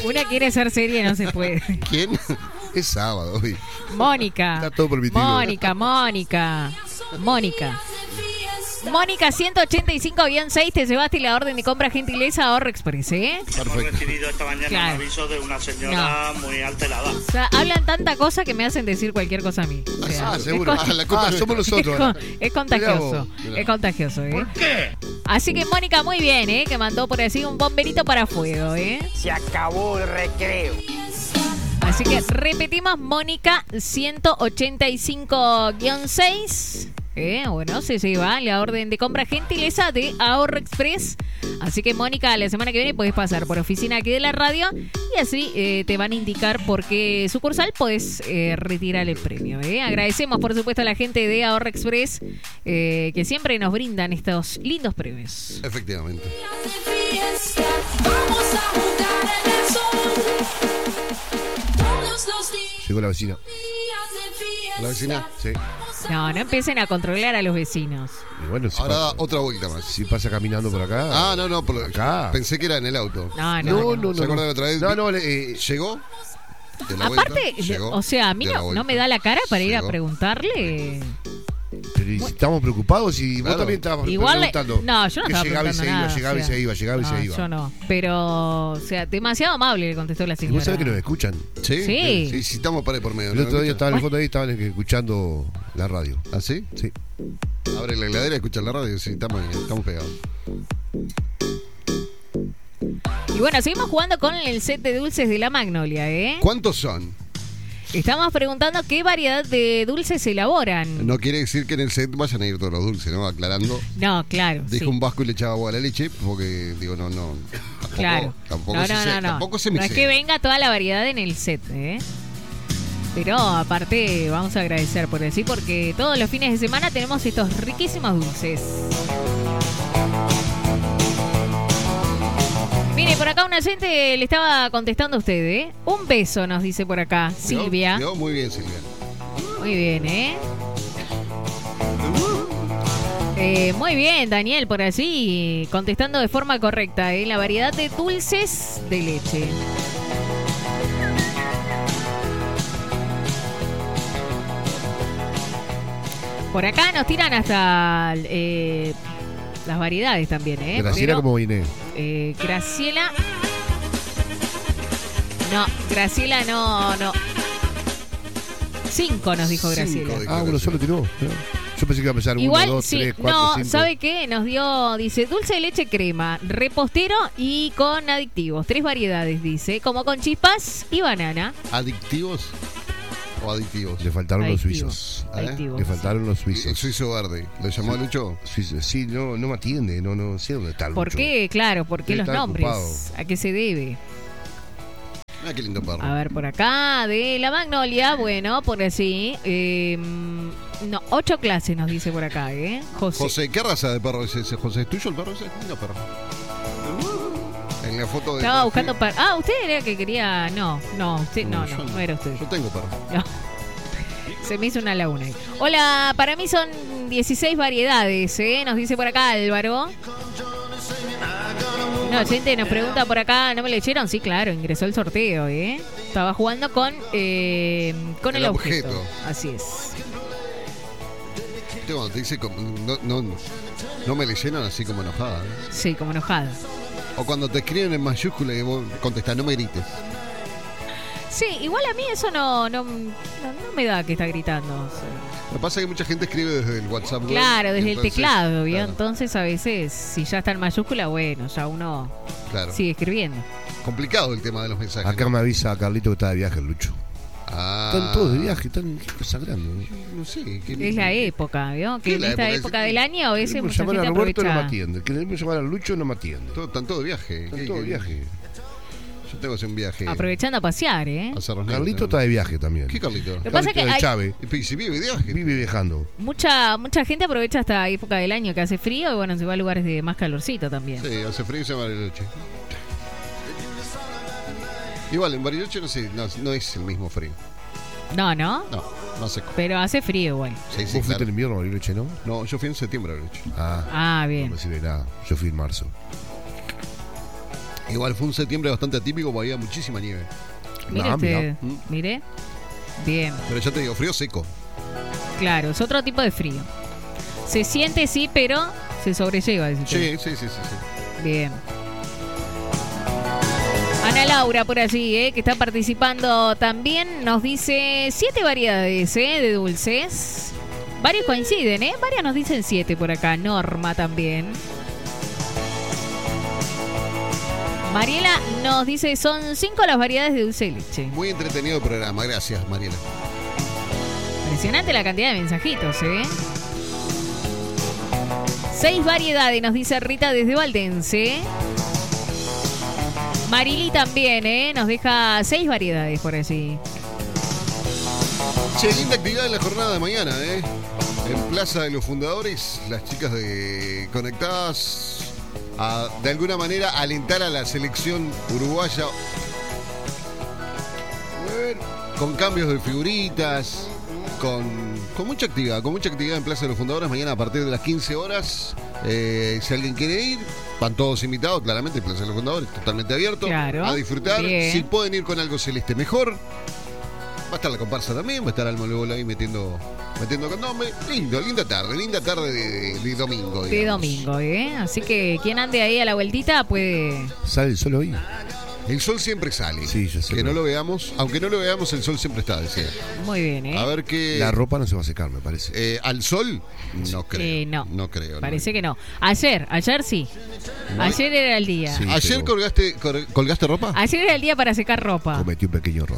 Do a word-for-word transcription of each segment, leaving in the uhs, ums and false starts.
Una quiere ser seria y no se puede. ¿Quién? Es sábado hoy. Mónica. Está todo permitido. Mónica, Mónica. Mónica. Mónica ciento ochenta y cinco guión seis, te llevaste la orden de compra gentileza Ahorro Express, ¿eh? Hemos recibido esta mañana Claro. un aviso de una señora No. muy alterada. O sea, hablan tanta cosa que me hacen decir cualquier cosa a mí. O sea, Ah, es seguro. con- Ah, la culpa Ah, somos nosotros. Es, con- es contagioso, Mirá vos, mirá. es contagioso, ¿eh? ¿Por qué? Así que Mónica, muy bien, ¿eh? Que mandó por así un bomberito para fuego, ¿eh? Se acabó el recreo. Así que repetimos, Mónica ciento ochenta y cinco guión seis. Eh, bueno, se lleva la orden de compra gentileza de Ahorro Express. Así que, Mónica, la semana que viene puedes pasar por oficina aquí de la radio y así eh, te van a indicar por qué sucursal puedes eh, retirar el premio. ¿eh? Agradecemos, por supuesto, a la gente de Ahorro Express eh, que siempre nos brindan estos lindos premios. Efectivamente. Vamos a jugar en el sol. Todos los días Llegó la vecina. de fiesta. ¿La vecina? Sí. No, no empiecen a controlar a los vecinos. Y bueno, si, Ahora da pasa, otra vuelta más. si pasa caminando por acá. Ah, no, no. por- Acá. Pensé que era en el auto. No, no, no, no. no, no. ¿Se acuerdan no. otra vez? No, no, le- eh, ¿Llegó? De la Aparte, vuelta, llegó, o sea, a mí de la no, vuelta. no me da la cara para ir a Llegó. preguntarle. pero y si estamos preocupados y Claro. vos también estabas Igual, le- preguntando. no, yo no que estaba llegaba y se preguntando iba, nada, llegaba o y sea, se iba, llegaba y no, se iba. yo no, pero, o sea, demasiado amable le contestó la Y señora. vos sabés que nos escuchan. ¿Sí? Sí. Sí, sí, estamos para por medio. El ¿no? otro día estaba en el fondo ahí, estaban escuchando la radio. ¿Ah, sí? Sí. Abre la heladera y escucha la radio. Sí, estamos, estamos pegados. Y bueno, seguimos jugando con el set de dulces de la Magnolia, ¿eh? ¿Cuántos son? Estamos preguntando qué variedad de dulces se elaboran. No quiere decir que en el set vayan a ir todos los dulces, ¿no? Aclarando. No, claro, Dijo sí. un vasco y le echaba agua a la leche, porque digo, no, no. Tampoco, Claro. Tampoco no, se, no, se- no, no. Tampoco se me No es sé. que venga toda la variedad en el set, ¿eh? Pero aparte vamos a agradecer por decir, porque todos los fines de semana tenemos estos riquísimos dulces. Mire, por acá un oyente le estaba contestando a usted, ¿eh? Un beso nos dice por acá, ¿Vio? Silvia. ¿Vio? Muy bien, Silvia. Muy bien, ¿eh? Eh, muy bien, Daniel, por allí, contestando de forma correcta, ¿eh? La variedad de dulces de leche. Por acá nos tiran hasta eh, las variedades también, ¿eh? Graciela, Pero, ¿cómo viene? eh, Graciela. No, Graciela no, no. Cinco nos dijo Cinco, Graciela. dijo. Ah, uno solo tiró. No. Yo pensé que iba a empezar Igual, uno, dos, sí, tres, cuatro, no, cinco. ¿sabe qué? Nos dio, dice, dulce de leche crema, repostero y con adictivos. Tres variedades, dice, como con chispas y banana. ¿Adictivos o adictivos? Le faltaron los Adictivos, suizos. ¿Eh? adictivos. Le faltaron los El suizos. suizo verde. ¿Lo llamó a Lucho? Suizo. Sí, no, no me atiende, no, no sé dónde está el ¿Por Lucho. qué? Claro, ¿por qué Debe los estar nombres? ocupado. ¿A qué se debe? Ah, qué lindo perro. A ver, por acá, de la Magnolia, bueno, por así. Eh, no, ocho clases nos dice por acá, ¿eh? José. José, ¿qué raza de perro es ese? ¿José es tuyo el perro ese? Lindo perro. En la foto de. Estaba perfil- buscando para. Ah, usted era que quería. No, no, usted, no, yo no, no era usted. Yo tengo perro. No. Se me hizo una laguna ahí. Hola, para mí son dieciséis variedades, ¿eh? Nos dice por acá Álvaro. No, gente nos pregunta por acá, ¿no me le echaron? Sí, claro, ingresó el sorteo, ¿eh? Estaba jugando con, eh, con el, El objeto. objeto. Así es. Viste cuando te dice, como, no, no, no me le llenan así como enojada. ¿eh? Sí, como enojada. O cuando te escriben en mayúscula y vos contestás, no me grites. Sí, igual a mí eso no, no, no, no me da que está gritando. o sea. Lo que pasa es que mucha gente escribe desde el WhatsApp. web, Claro, desde y el entonces- teclado, ¿vio? Claro, Entonces a veces, si ya está en mayúscula, bueno, ya uno claro. sigue escribiendo. Complicado el tema de los mensajes. Acá me avisa Carlito que está de viaje el Lucho. Ah, Están todos de viaje, están qué cosa grande. No sé. ¿qué- Es la época, ¿vio? Que ¿Qué en la esta época? época del año a veces Queremos mucha llamar gente a Roberto no me aprovecha. atiende. Queremos llamar a Lucho no me atiende. Todo- Están todos de viaje. Están ¿Qué- todos de qué- viaje. Yo tengo que hacer un viaje. Aprovechando a pasear, ¿eh? A Cerros Negros, Carlito ¿no? está de viaje también. ¿Qué Carlito? Lo que pasa es que Carlito del hay Chave. Y si vive de viaje. Vive viajando. mucha mucha gente aprovecha esta época del año que hace frío y bueno, se va a lugares de más calorcito también. Sí, hace frío y se va a Bariloche. Igual, en Bariloche no sé, no, no es el mismo frío. No, no, No, no sé. pero hace frío igual. Sí, sí, ¿Vos fuiste claro. en invierno a Bariloche, no? No, yo fui en septiembre a Bariloche. Ah, Ah, no bien. me sirve nada. Yo fui en marzo. Igual fue un septiembre bastante atípico porque había muchísima nieve. Mire Ah, usted, mira. Mm. mire. Bien, Pero ya te digo, frío seco. claro, es otro tipo de frío. Se siente, sí, pero se sobrelleva. Dice usted. Sí, sí, sí, sí, sí. Bien. Ana Laura por allí, eh, que está participando también, nos dice siete variedades eh, de dulces. Varios coinciden, ¿eh? Varias nos dicen siete por acá. Norma también. Mariela nos dice son cinco las variedades de dulce de leche. Muy entretenido el programa, gracias, Mariela. Impresionante la cantidad de mensajitos, ¿eh? Seis variedades, nos dice Rita desde Valdense. Marili también, ¿eh? Nos deja seis variedades por allí. Che, linda actividad en la jornada de mañana, ¿eh? En Plaza de los Fundadores, las chicas de Conectadas a, de alguna manera, alentar a la selección uruguaya bueno, con cambios de figuritas, con, con mucha actividad, con mucha actividad en Plaza de los Fundadores mañana a partir de las quince horas. Eh, si alguien quiere ir, van todos invitados, claramente, Plaza de los Fundadores, totalmente abierto, Claro, a disfrutar. bien. Si pueden ir con algo celeste, mejor. Va a estar la comparsa también, va a estar Almo Lebola ahí metiendo, metiendo candombe. Lindo, linda tarde, linda tarde de, de domingo. De digamos. domingo, ¿eh? Así que quien ande ahí a la vueltita puede... ¿Sale el sol hoy? El sol siempre sale. Sí, yo sé, Que pero- no lo veamos, aunque no lo veamos, el sol siempre está, decía. Muy bien, ¿eh? A ver qué. La ropa no se va a secar, me parece. Eh, ¿Al sol? No creo. Eh, no. No creo. no. Parece que no. Ayer, ayer sí. Ayer era el día. Sí. ¿Ayer pero- colgaste, col- colgaste ropa? Ayer era el día para secar ropa. Cometí un pequeño error.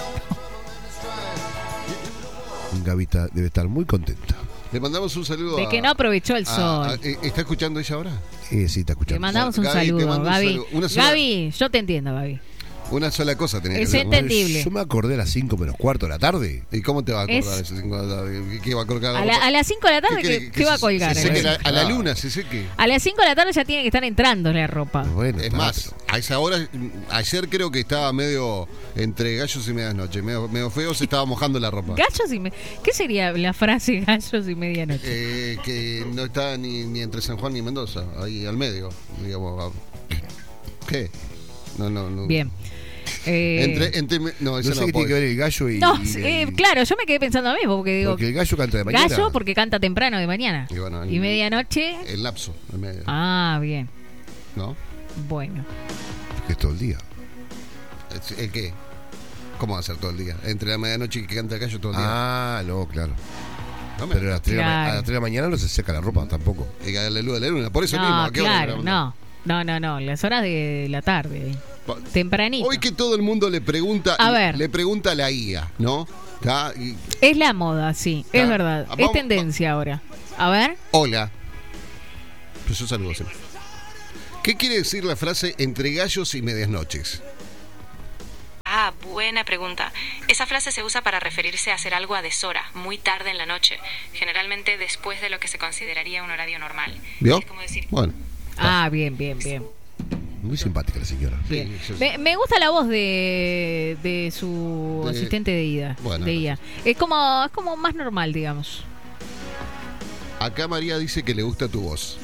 Gavita debe estar muy contenta. Le mandamos un saludo De a- que no aprovechó el a- sol. a- eh, ¿Está escuchando ella ahora? Eh, sí, está Te escuchando. mandamos un Gaby, te saludo, mando un Gaby. saludo. Una sola- Gaby, yo te entiendo, Gaby. Una sola cosa tenía que Es hacer. ¿no? entendible. Yo me acordé a las cinco menos cuarto de la tarde. ¿Y cómo te va a acordar Es- ese cinco de la tarde? ¿Qué va a colgar? A, la- a las cinco de la tarde, ¿Qué ¿qué, quiere? qué va a se- colgar? se seque eh? la- a la Claro. luna, se seque. A las cinco de la tarde ya tiene que estar entrando la ropa. Bueno, Es está, más, a esa hora, mm, ayer creo que estaba medio entre gallos y medianoche, medio, medio feo, se estaba mojando la ropa. Gallos y me... ¿Qué sería la frase gallos y medianoche? Eh, que no está ni, ni entre San Juan ni Mendoza, ahí al medio, digamos. a- ¿Qué? No, no, no. Bien. Eh, Entre, entre, no, No eso sé no, qué tiene puede que ver el gallo y. No, y- sí, y- eh, claro, yo me quedé pensando lo mismo, porque digo, Porque el gallo canta de mañana. gallo porque canta temprano de mañana. Y bueno, el- y medianoche. El lapso, al medio, Ah, bien. ¿no? Bueno. Que es todo el día. ¿El, el qué? ¿Cómo va a ser todo el día? Entre la medianoche y que canta el gallo todo el día. Ah, no, claro. No me- Pero a las, tres de la ma- Claro. a las tres de la mañana no se seca la ropa tampoco. Y que la luz de la luna, por eso mismo. No, ¿a qué hora claro, le no. preguntan? No, no, no. Las horas de la tarde. Pa- Tempranito. Hoy que todo el mundo le pregunta, A ver. le pregunta a la I A, ¿no? ¿Está? Y- Es la moda, sí. Ah, Es verdad. vamos- Es tendencia ahora. A ver. Hola. Pues yo saludo siempre. ¿Qué quiere decir la frase entre gallos y medias noches? Ah, buena pregunta. Esa frase se usa para referirse a hacer algo a deshora, muy tarde en la noche, generalmente después de lo que se consideraría un horario normal. ¿Vio? Es como decir, Bueno. Ah, bien, bien, bien. Muy simpática la señora. Bien. sí, sí. Me, me gusta la voz de, de su De- asistente de ida. Bueno, de I A. Es como, es como más normal, digamos. Acá María dice que le gusta tu voz.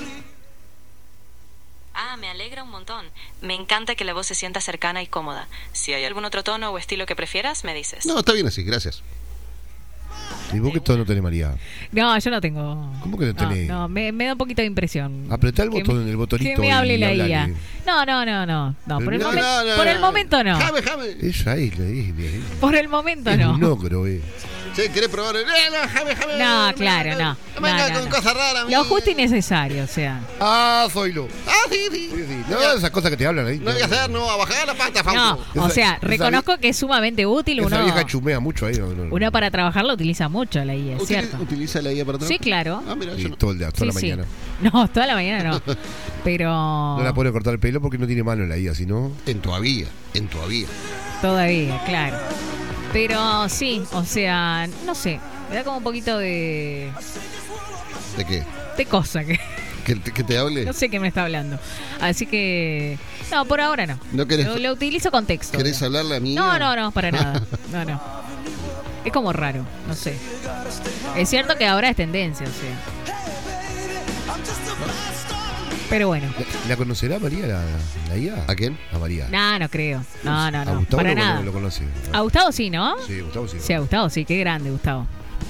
ah, me alegra un montón. Me encanta que la voz se sienta cercana y cómoda. Si hay algún otro tono o estilo que prefieras, me dices. No, está bien así, gracias. ¿Y vos que todo no tenés, María? No, yo no tengo. ¿Cómo que no tenés? No, me, me da un poquito de impresión. Apretá el Que botón, me- el botonito Que me hable y la hablale. I A. No, no, no, no. No, por el, No, momen- no, no, por el no. momento no. Jame, jame. Ella es, le dije. Por el momento Es no. un ogro, eh. Che, ¿querés probar? el- Eh, no, jame, jame. No, claro, no. No venga No, no, con no. cosas raras. Lo justo y necesario, o sea. Ah, Zoilo. Ah, sí, sí. Sí, sí. No, esas cosas que te hablan ahí. No hay que hacer, no, a bajar la pata, No, Fausto. o Esa- sea, esa reconozco que es sumamente útil. Esa Uno, vieja chumea mucho ahí. No, no, no. uno para trabajar lo utiliza mucho la I A, es Utili- cierto. ¿Utiliza la I A para atrás? Sí, claro. Ah, mira, Y yo no. todo el día, toda Sí, la sí. mañana. No, toda la mañana no. Pero No la puede cortar el pelo porque no tiene mano en la I A, sino. En todavía, en todavía. todavía, claro. Pero sí, o sea, no sé. Me da como un poquito de, ¿De qué? de cosa que ¿Que, te- que te hable? no sé qué me está hablando. Así que no, por ahora no. ¿No querés, Lo, lo utilizo con texto. ¿querés digamos. hablarle a mí? No, no, no, para nada. No, no. Es como raro, no sé. Es cierto que ahora es tendencia, o sea. Pero bueno. ¿La, la conocerá María, la, la I A? ¿A quién? A María. No, no creo. No, no, A no. Gustavo Para lo, nada. lo conoce. A Gustavo sí, ¿no? Sí, Gustavo sí. Sí, a Gustavo sí. Qué grande, Gustavo.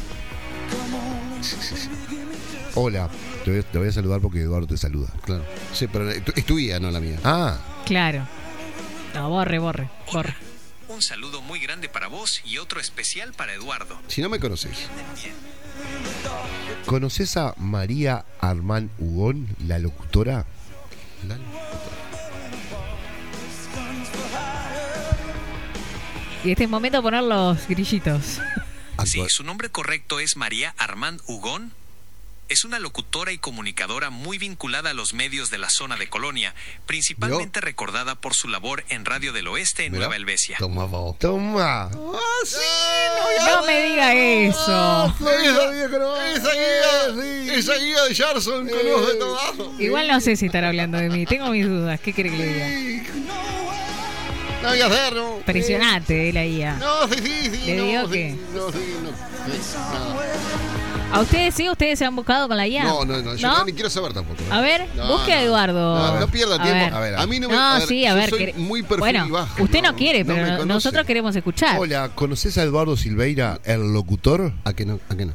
Hola, te voy, a, te voy a saludar porque Eduardo te saluda. Claro. Sí, pero es tu, es tu guía, no la mía. Ah, Claro. No, borre, borre, borre. Un saludo muy grande para vos y otro especial para Eduardo. Si no me conoces. ¿conoces a María Armán Hugón, la locutora? La- Y este es momento de poner los grillitos. Sí, Actua- su nombre correcto es María Armand Hugón. Es una locutora y comunicadora muy vinculada a los medios de la zona de Colonia, principalmente recordada por su labor en Radio del Oeste en Mirá. Nueva Helvecia. Toma vos. Toma. No me diga eso. Esa guía, esa guía de Jarson conoce todo. Igual no sé si estará hablando de mí. Tengo mis dudas. ¿Qué quiere que le diga? No voy a hacer, no. Impresionante, eh, la I A. No, sí, sí, sí. ¿Le no, digo sí, qué? No, sí, no. Sí, no. ¿A ustedes sí? ¿Ustedes se han buscado con la I A? No, no, no, yo ¿No? no, ni quiero saber tampoco. A ver, No, busque a no. Eduardo. No, no pierda A tiempo. ver. A ver, A mí no me No, a ver, sí, a yo ver. soy quere- muy perfil bueno, bajo. usted no, quiere, no pero me conoce. nosotros queremos escuchar. Hola, ¿conoces a Eduardo Silveira, el locutor? ¿A qué no? ¿A qué no?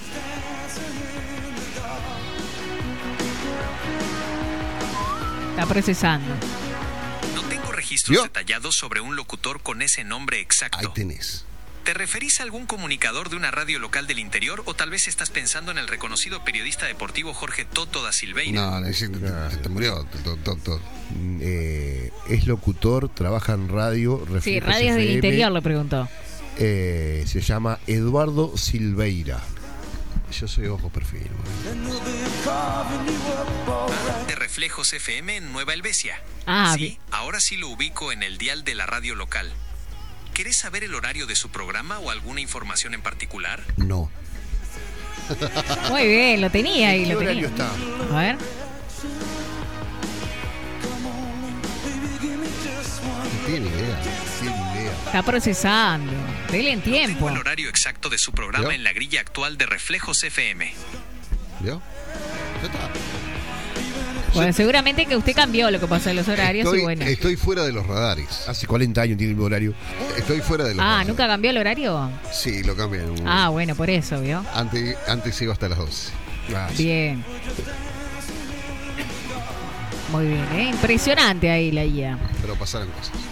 Está procesando. No tengo registros ¿Yo? detallados sobre un locutor con ese nombre Ahí exacto. tenés. ¿Te referís a algún comunicador de una radio local del interior o tal vez estás pensando en el reconocido periodista deportivo Jorge Toto da Silveira? No, no, ese- te, te murió. to- to- to- Mm, eh, es locutor, trabaja en radio. Sí, Reflejos radios del F M, interior le preguntó. eh, se llama Eduardo Silveira. Yo soy ojo perfil. De Reflejos F M en Nueva Helvecia. Ah, sí, bien. ahora sí lo ubico en el dial de la radio local. ¿Querés saber el horario de su programa o alguna información en particular? No. Muy bien, lo tenía ahí, ¿Qué lo horario tenía. está? A ver. No tiene idea. Sin idea. Está procesando. Dele en Tengo tiempo. el horario exacto de su programa ¿Yo? en la grilla actual de Reflejos F M. ¿Vio? Ya está. Bueno, seguramente que usted cambió lo que pasa en los horarios Estoy, y bueno. estoy fuera de los radares. Hace cuarenta años tiene el mismo horario. Estoy fuera de los Ah, radares. ¿nunca cambió el horario? Sí, lo cambié. Ah, bueno, por eso, ¿vio? Antes, antes iba hasta las doce. Ah, Bien. Muy bien, ¿eh? Impresionante ahí la I A. Pero pasaron cosas.